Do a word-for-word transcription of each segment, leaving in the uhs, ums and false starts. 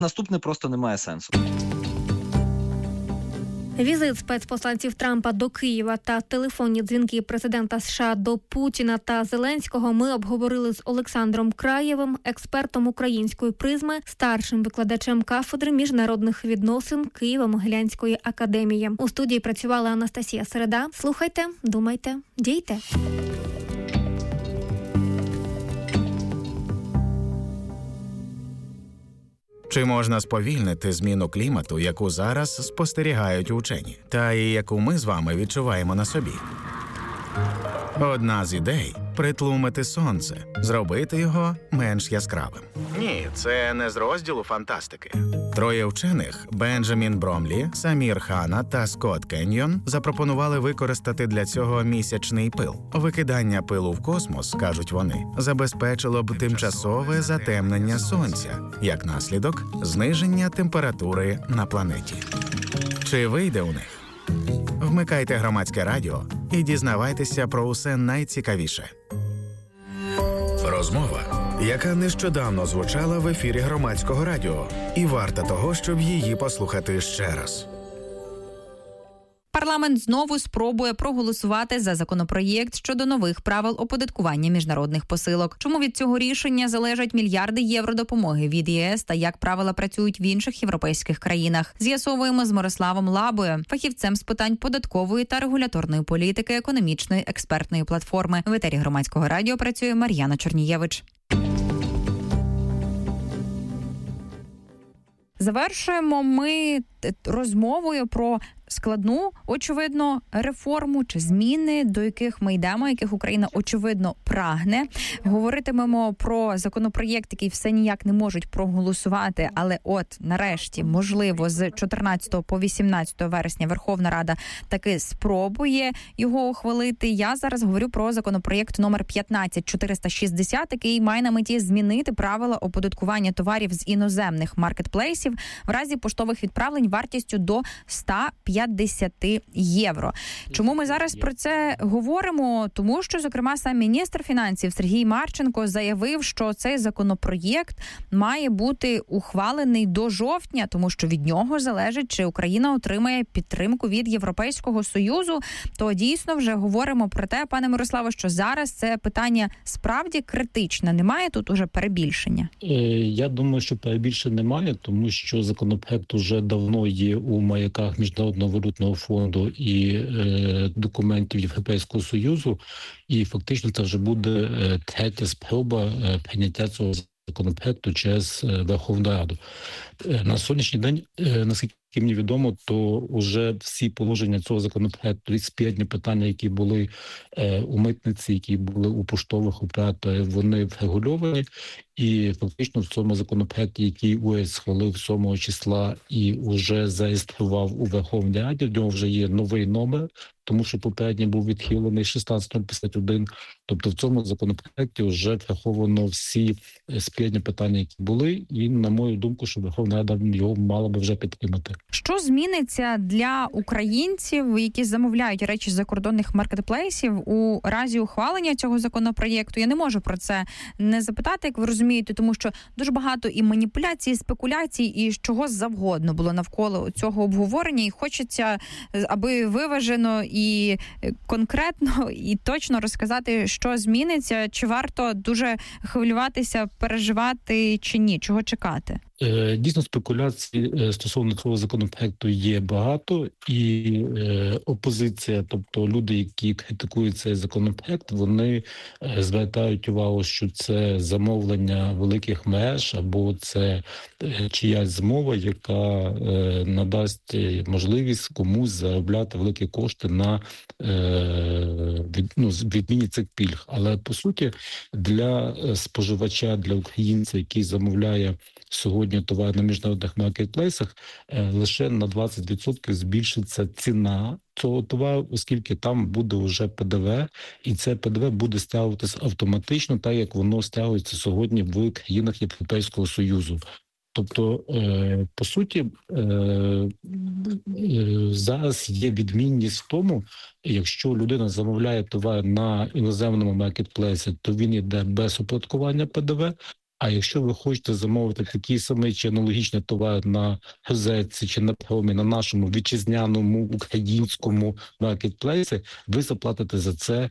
Наступне просто не має сенсу. Візит спецпосланців Трампа до Києва та телефонні дзвінки президента США до Путіна та Зеленського ми обговорили з Олександром Краєвим, експертом української призми, старшим викладачем кафедри міжнародних відносин Києво-Могилянської академії. У студії працювала Анастасія Середа. Слухайте, думайте, дійте. Чи можна сповільнити зміну клімату, яку зараз спостерігають учені, та і яку ми з вами відчуваємо на собі? Одна з ідей – притлумити сонце, зробити його менш яскравим. Ні, це не з розділу фантастики. Троє вчених – Бенджамін Бромлі, Самір Хана та Скотт Кеньйон – запропонували використати для цього місячний пил. Викидання пилу в космос, кажуть вони, забезпечило б тимчасове затемнення сонця, як наслідок – зниження температури на планеті. Чи вийде у них? Вмикайте Громадське радіо і дізнавайтеся про усе найцікавіше. Розмова, яка нещодавно звучала в ефірі Громадського радіо, і варта того, щоб її послухати ще раз. Парламент знову спробує проголосувати за законопроєкт щодо нових правил оподаткування міжнародних посилок. Чому від цього рішення залежать мільярди євро допомоги від ЄС та як правила працюють в інших європейських країнах? З'ясовуємо з Мирославом Лабою, фахівцем з питань податкової та регуляторної політики економічної експертної платформи. В етері Громадського радіо працює Мар'яна Чорнієвич. Завершуємо ми розмовою про складну, очевидно, реформу чи зміни, до яких ми йдемо, яких Україна, очевидно, прагне. Говоритимемо про законопроєкт, який все ніяк не можуть проголосувати, але от, нарешті, можливо, з чотирнадцятого по вісімнадцяте вересня Верховна Рада таки спробує його ухвалити. Я зараз говорю про законопроєкт номер п'ятнадцять чотириста шістдесят, який має на меті змінити правила оподаткування товарів з іноземних маркетплейсів в разі поштових відправлень вартістю до сто п'ятдесят євро. Чому ми зараз про це говоримо? Тому що, зокрема, сам міністр фінансів Сергій Марченко заявив, що цей законопроєкт має бути ухвалений до жовтня, тому що від нього залежить, чи Україна отримає підтримку від Європейського Союзу. То дійсно вже говоримо про те, пане Мирославе, що зараз це питання справді критичне. Немає тут уже перебільшення? Я думаю, що перебільшення немає, тому що законопроект уже давно є у маяках Міжнародного валютного фонду і е, документів Європейського Союзу, і фактично це вже буде е, третя спроба е, прийняття цього законопроекту через е, Верховну Раду. Е, на сьогоднішній день, е, наскільки мені відомо, то вже всі положення цього законопроекту, спірні питання, які були е, у митниці, які були у поштових операторів, вони врегульовані. І фактично в цьому законопроекті, який УЕС схвалив сьомого числа і вже зареєстрував у Верховній Раді, в нього вже є новий номер, тому що попередній був відхилений шістнадцять п'ятдесят один. Тобто в цьому законопроекті вже враховано всі спірні питання, які були, і, на мою думку, що Верховна Рада його мала би вже підтримати. Що зміниться для українців, які замовляють речі з закордонних маркетплейсів у разі ухвалення цього законопроєкту? Я не можу про це не запитати, як ви розумієте, тому що дуже багато і маніпуляцій, і спекуляцій, і чого завгодно було навколо цього обговорення, і хочеться, аби виважено і конкретно, і точно розказати, що зміниться, чи варто дуже хвилюватися, переживати, чи ні, чого чекати? Дійсно, спекуляцій стосовно цього законопроекту є багато, і е, опозиція, тобто люди, які критикують цей законопроект, вони звертають увагу, що це замовлення великих мереж, або це чиясь змова, яка е, надасть можливість комусь заробляти великі кошти на е, від, ну, відміні цих пільг. Але, по суті, для споживача, для українця, який замовляє сьогодні товар на міжнародних маркетплейсах, лише на двадцять відсотків збільшиться ціна цього товару, оскільки там буде вже ПДВ, і це ПДВ буде стягуватися автоматично, так як воно стягується сьогодні в країнах Європейського Союзу. Тобто, е, по суті, е, е, зараз є відмінність в тому, якщо людина замовляє товар на іноземному маркетплейсі, то він йде без оподаткування ПДВ, А якщо ви хочете замовити такий самий чи аналогічний товар на Гезетці чи на Промі, на нашому вітчизняному українському маркетплейсі, ви заплатите за це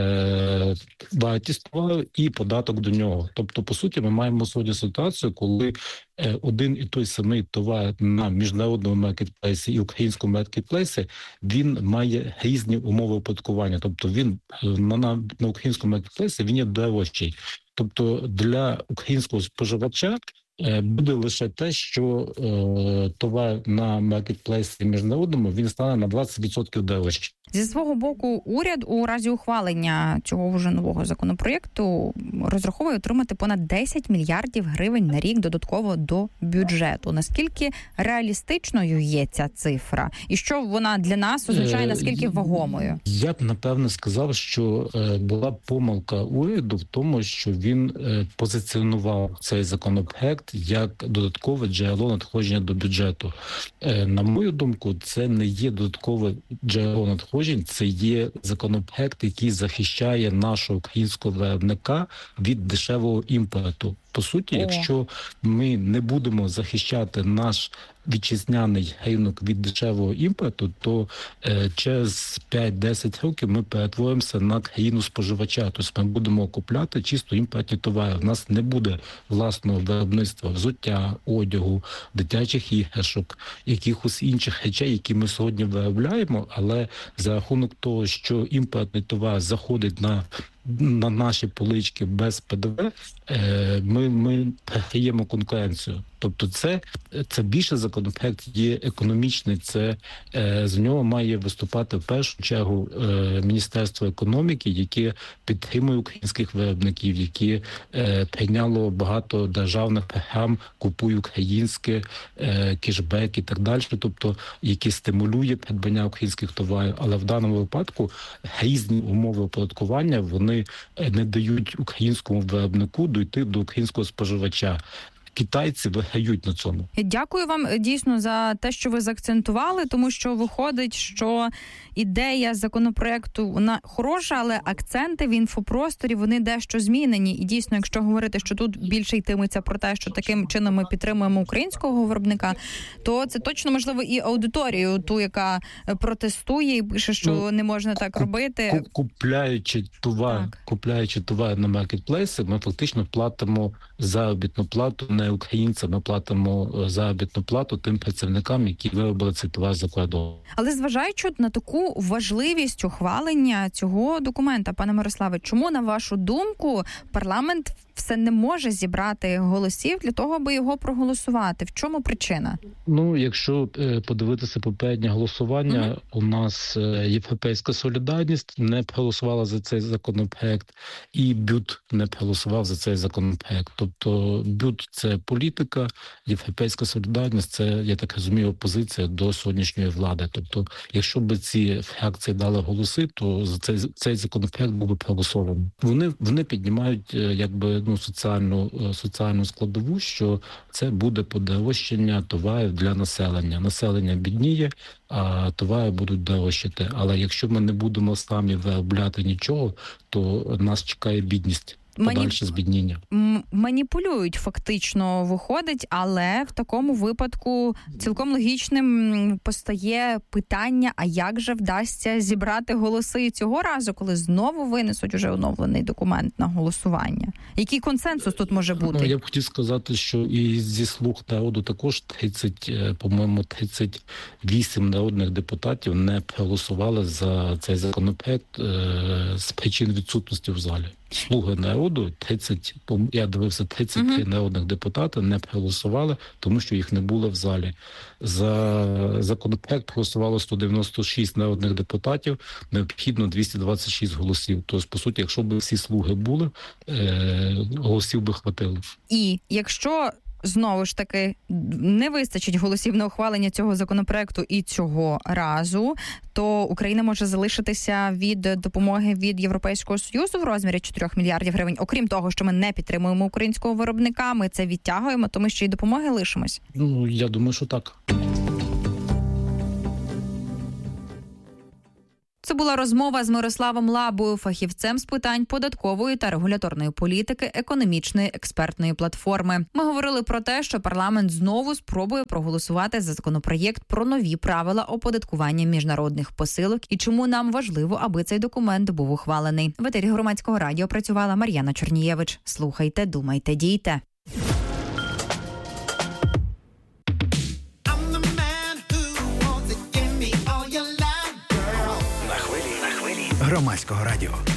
е, вартість товару і податок до нього. Тобто, по суті, ми маємо сьогодні ситуацію, коли е, один і той самий товар на міжнародному маркетплейсі і українському маркетплейсі, він має різні умови оподаткування. Тобто він на, на, на українському маркетплейсі він є дорожчий. Тобто для українського споживача буде лише те, що е, товар на маркетплейсі міжнародному він стане на двадцять відсотків дорожче. Зі свого боку, уряд у разі ухвалення цього вже нового законопроєкту розраховує отримати понад десять мільярдів гривень на рік додатково до бюджету. Наскільки реалістичною є ця цифра? І що вона для нас означає, наскільки вагомою? Я б, напевно, сказав, що була помилка уряду в тому, що він позиціонував цей законопроект як додаткове джерело надходження до бюджету. На мою думку, це не є додаткове джерело надходження, це є законопроект, який захищає нашого українського виробника від дешевого імпорту. По суті, О. якщо ми не будемо захищати наш вітчизняний ринок від дешевого імпорту, то е, через п'ять-десять років ми перетворимося на країну споживача. Тобто ми будемо купляти чисто імпортні товари. У нас не буде власного виробництва взуття, одягу, дитячих іграшок, якихось інших речей, які ми сьогодні виробляємо, але за рахунок того, що імпортний товар заходить на на наші полички без ПДВ, ми, ми програємо конкуренцію. Тобто це, це більше законопроект є економічний, це з нього має виступати в першу чергу Міністерство економіки, яке підтримує українських виробників, яке прийняло багато державних програм «Купуй українське», кешбек і так далі, тобто які стимулює придбання українських товарів. Але в даному випадку різні умови оподаткування, вони не дають українському виробнику дійти до українського споживача. Китайці виграють на цьому. Дякую вам дійсно за те, що ви заакцентували, тому що виходить, що ідея законопроекту вона хороша, але акценти в інфопросторі вони дещо змінені. І дійсно, якщо говорити, що тут більше йтиметься про те, що таким чином ми підтримуємо українського виробника, то це точно можливо і аудиторію, ту, яка протестує і пише, що ну, не можна так куп, робити. Купляючи товар, так. купляючи товар на маркетплейсі, ми фактично платимо заробітну плату не українцям, ми платимо заробітну плату тим працівникам, які виробили цей товар за кордоном. Але зважаючи на таку важливість ухвалення цього документа, пане Мирославе, чому, на вашу думку, парламент все не може зібрати голосів для того, аби його проголосувати? В чому причина? Ну, якщо подивитися попереднє голосування, mm-hmm. у нас Європейська солідарність не проголосувала за цей законопроект, і БЮТ не проголосував за цей законопроект. Тобто БЮТ – це політика, Європейська солідарність – це, я так розумію, опозиція до сьогоднішньої влади. Тобто, якщо б ці фракції дали голоси, то цей, цей законопроект був би проголосований. Вони, вони піднімають, якби, ну, соціальну, соціальну складову, що це буде подорожчання товарів для населення. Населення бідніє, а товари будуть дорожчати. Але якщо ми не будемо самі виробляти нічого, то нас чекає бідність. Подальше збідніння. Маніпулюють фактично, виходить, але в такому випадку цілком логічним постає питання, а як же вдасться зібрати голоси цього разу, коли знову винесуть уже оновлений документ на голосування? Який консенсус тут може бути? Ну, я б хотів сказати, що і зі «Слуг народу» також тридцять, по-моєму, тридцять вісім народних депутатів не проголосували за цей законопроект з причин відсутності в залі. «Слуги народу», тридцять, я дивився, тридцять три uh-huh. народних депутати не проголосували, тому що їх не було в залі. За законопроект проголосувало сто дев'яносто шість народних депутатів, необхідно двісті двадцять шість голосів. Тобто, по суті, якщо б всі «Слуги» були, голосів би хватило. І якщо знову ж таки не вистачить голосів на ухвалення цього законопроекту і цього разу, то Україна може залишитися від допомоги від Європейського Союзу в розмірі чотири мільярдів гривень. Окрім того, що ми не підтримуємо українського виробника, ми це відтягуємо, тому що і допомоги лишимось. Ну, я думаю, що так. Це була розмова з Мирославом Лабою, фахівцем з питань податкової та регуляторної політики економічної експертної платформи. Ми говорили про те, що парламент знову спробує проголосувати за законопроєкт про нові правила оподаткування міжнародних посилок і чому нам важливо, аби цей документ був ухвалений. В етері Громадського радіо працювала Мар'яна Чорнієвич. Слухайте, думайте, дійте. Громадського радіо.